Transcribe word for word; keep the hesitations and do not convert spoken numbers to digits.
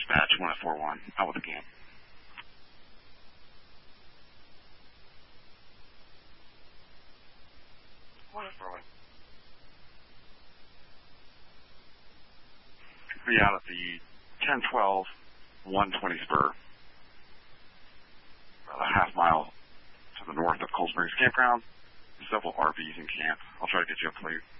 dispatch, one at four one, out with the camp. One at four one. Be out at the ten twelve, one twenty spur. About a half mile to the north of Cold Springs Campground. Several R Vs in camp. I'll try to get you a plate.